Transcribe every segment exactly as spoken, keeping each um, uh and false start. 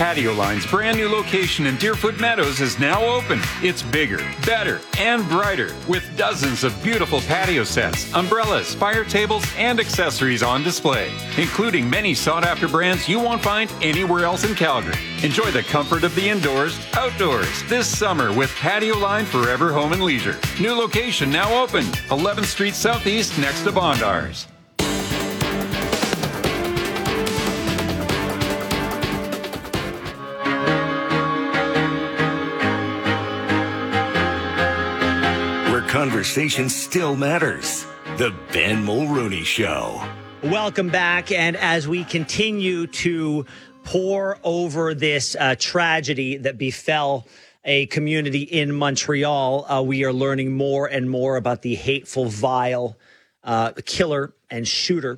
Patio Line's brand new location in Deerfoot Meadows is now open. It's bigger, better, and brighter with dozens of beautiful patio sets, umbrellas, fire tables, and accessories on display, including many sought-after brands you won't find anywhere else in Calgary. Enjoy the comfort of the indoors, outdoors this summer with Patio Line Forever Home and Leisure. New location now open, eleventh Street Southeast next to Bondars. Conversation still matters. The Ben Mulrooney Show. Welcome back. And as we continue to pour over this uh, tragedy that befell a community in Montreal, uh, we are learning more and more about the hateful, vile uh, killer and shooter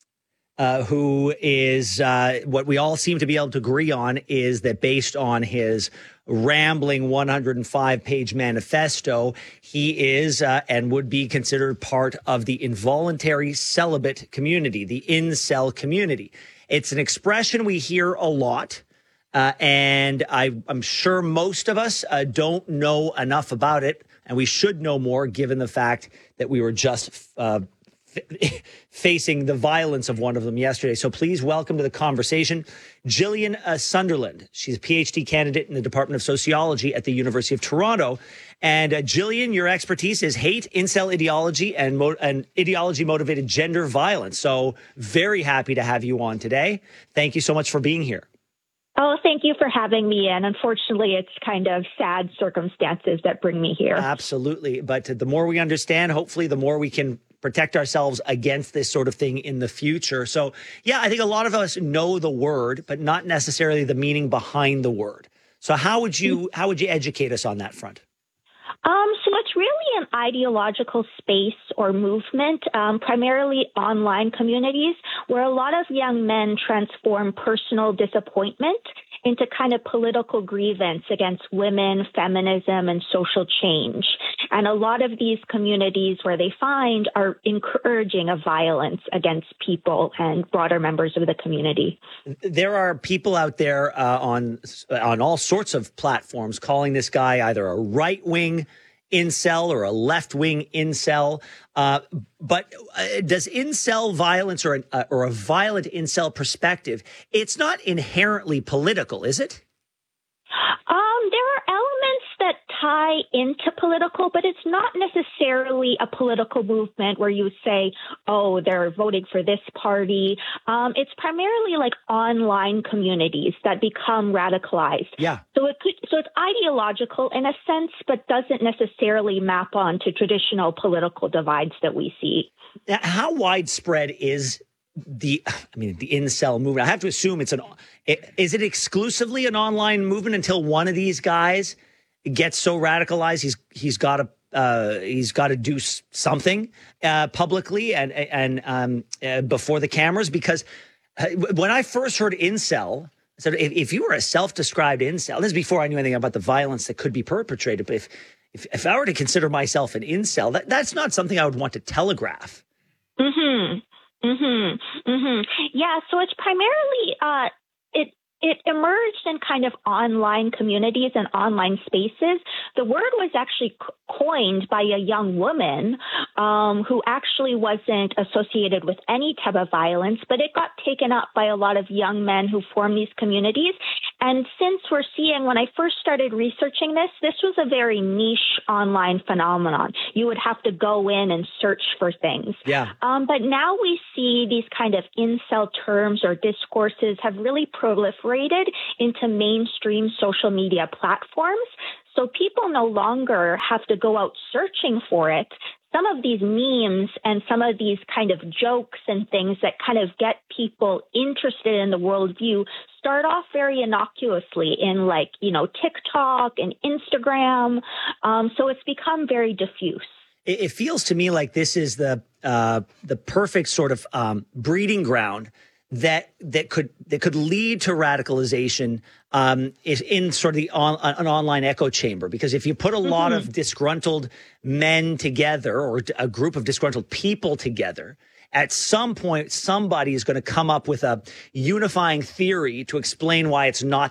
uh, who is uh, what we all seem to be able to agree on is that based on his rambling one hundred five page manifesto, he is uh, and would be considered part of the involuntary celibate community, the incel community. It's an expression we hear a lot, uh, and I, I'm sure most of us uh, don't know enough about it, and we should know more given the fact that we were just uh, f- facing the violence of one of them yesterday. So please welcome to the conversation Gillian uh, Sunderland. She's a P H D candidate in the Department of Sociology at the University of Toronto. And uh, Gillian, your expertise is hate, incel ideology, and, mo- and ideology-motivated gender violence. So very happy to have you on today. Thank you so much for being here. Oh, thank you for having me. And unfortunately, it's kind of sad circumstances that bring me here. Absolutely. But the more we understand, hopefully, the more we can protect ourselves against this sort of thing in the future. So, yeah, I think a lot of us know the word, but not necessarily the meaning behind the word. So how would you how would you educate us on that front? Um, so it's really an ideological space or movement, um, primarily online communities, where a lot of young men transform personal disappointment into kind of political grievance against women, feminism, and social change. And a lot of these communities where they find are encouraging of violence against people and broader members of the community. There are people out there uh, on on all sorts of platforms calling this guy either a right-wing incel or a left-wing incel. Uh, but uh, does incel violence or, an, uh, or a violent incel perspective, it's not inherently political, is it? Um, there are elements that tie into political, but it's not necessarily a political movement where you say, oh, they're voting for this party. Um, it's primarily like online communities that become radicalized. Yeah. So it could, so it's ideological in a sense, but doesn't necessarily map on to traditional political divides that we see. Now, how widespread is the, I mean, the incel movement? I have to assume it's an, is it exclusively an online movement until one of these guys gets so radicalized he's he's got to uh, he's got to do something uh, publicly and and um, uh, before the cameras? Because uh, when I first heard incel, I said if, if you were a self-described incel, this is before I knew anything about the violence that could be perpetrated. But if if, if I were to consider myself an incel, that, that's not something I would want to telegraph. Mm-hmm. Mm-hmm. Mm-hmm. Yeah. So it's primarily uh, it. It emerged in kind of online communities and online spaces. The word was actually coined by a young woman um, who actually wasn't associated with any type of violence, but it got taken up by a lot of young men who form these communities. And since we're seeing, when I first started researching this, this was a very niche online phenomenon. You would have to go in and search for things. Yeah. Um, but now we see these kind of incel terms or discourses have really proliferated into mainstream social media platforms. So people no longer have to go out searching for it. Some of these memes and some of these kind of jokes and things that kind of get people interested in the worldview start off very innocuously in like, you know, TikTok and Instagram. Um, so it's become very diffuse. It, it feels to me like this is the uh, the perfect sort of um, breeding ground that that could that could lead to radicalization um, is in sort of the on, an online echo chamber. Because if you put a mm-hmm. lot of disgruntled men together or a group of disgruntled people together, at some point somebody is going to come up with a unifying theory to explain why it's not